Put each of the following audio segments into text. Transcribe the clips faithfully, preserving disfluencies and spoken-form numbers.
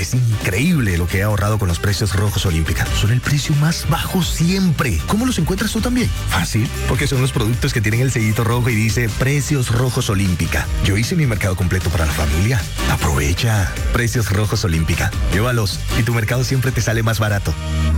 Es increíble lo que he ahorrado con los precios rojos Olímpica. Son el precio más bajo siempre. ¿Cómo los encuentras tú también? Fácil, porque son los productos que tienen el sellito rojo y dice Precios Rojos Olímpica. Yo hice mi mercado completo para la familia. Aprovecha. Precios Rojos Olímpica. Llévalos y tu mercado siempre te sale más barato.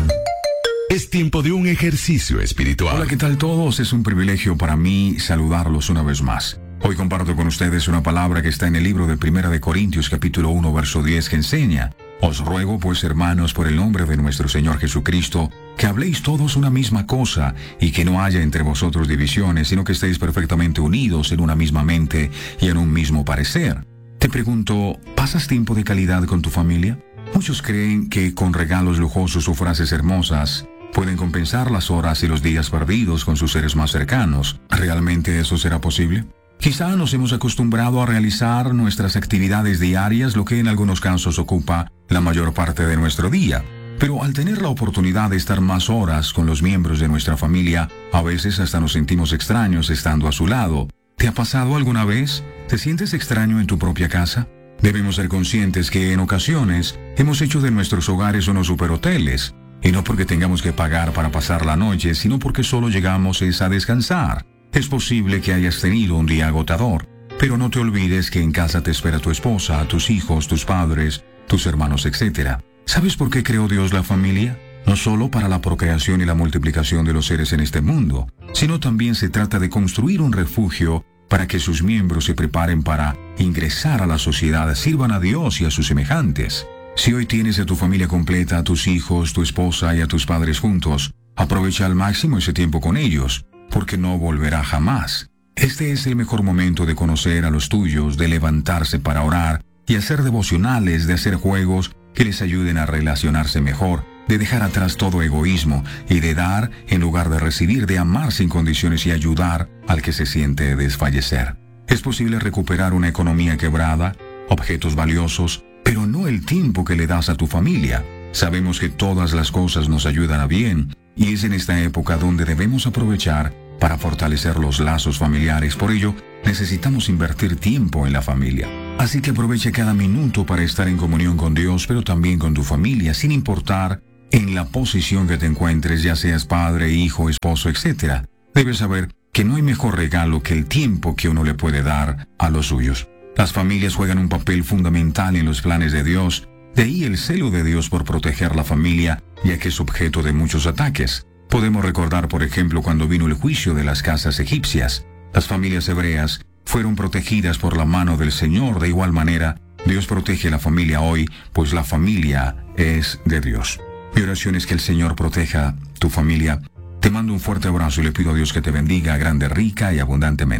Es tiempo de un ejercicio espiritual. Hola, ¿qué tal todos? Es un privilegio para mí saludarlos una vez más. Hoy comparto con ustedes una palabra que está en el libro de Primera de Corintios, capítulo uno, verso diez, que enseña: Os ruego, pues, hermanos, por el nombre de nuestro Señor Jesucristo, que habléis todos una misma cosa, y que no haya entre vosotros divisiones, sino que estéis perfectamente unidos en una misma mente y en un mismo parecer. Te pregunto, ¿pasas tiempo de calidad con tu familia? Muchos creen que con regalos lujosos o frases hermosas pueden compensar las horas y los días perdidos con sus seres más cercanos. ¿Realmente eso será posible? Quizá nos hemos acostumbrado a realizar nuestras actividades diarias, lo que en algunos casos ocupa la mayor parte de nuestro día. Pero al tener la oportunidad de estar más horas con los miembros de nuestra familia, a veces hasta nos sentimos extraños estando a su lado. ¿Te ha pasado alguna vez? ¿Te sientes extraño en tu propia casa? Debemos ser conscientes que en ocasiones hemos hecho de nuestros hogares unos superhoteles. Y no porque tengamos que pagar para pasar la noche, sino porque solo llegamos es a descansar. Es posible que hayas tenido un día agotador, pero no te olvides que en casa te espera tu esposa, tus hijos, tus padres, tus hermanos, etcétera. ¿Sabes por qué creó Dios la familia? No solo para la procreación y la multiplicación de los seres en este mundo, sino también se trata de construir un refugio para que sus miembros se preparen para ingresar a la sociedad, sirvan a Dios y a sus semejantes. Si hoy tienes a tu familia completa, a tus hijos, tu esposa y a tus padres juntos, aprovecha al máximo ese tiempo con ellos, porque no volverá jamás. Este es el mejor momento de conocer a los tuyos, de levantarse para orar y hacer devocionales, de hacer juegos que les ayuden a relacionarse mejor, de dejar atrás todo egoísmo y de dar en lugar de recibir, de amar sin condiciones y ayudar al que se siente desfallecer. Es posible recuperar una economía quebrada, objetos valiosos, pero no el tiempo que le das a tu familia. Sabemos que todas las cosas nos ayudan a bien, y es en esta época donde debemos aprovechar para fortalecer los lazos familiares. Por ello, necesitamos invertir tiempo en la familia. Así que aproveche cada minuto para estar en comunión con Dios, pero también con tu familia, sin importar en la posición que te encuentres, ya seas padre, hijo, esposo, etcétera. Debes saber que no hay mejor regalo que el tiempo que uno le puede dar a los suyos. Las familias juegan un papel fundamental en los planes de Dios. De ahí el celo de Dios por proteger la familia, ya que es objeto de muchos ataques. Podemos recordar, por ejemplo, cuando vino el juicio de las casas egipcias. Las familias hebreas fueron protegidas por la mano del Señor. De igual manera, Dios protege a la familia hoy, pues la familia es de Dios. Mi oración es que el Señor proteja tu familia. Te mando un fuerte abrazo y le pido a Dios que te bendiga grande, rica y abundantemente.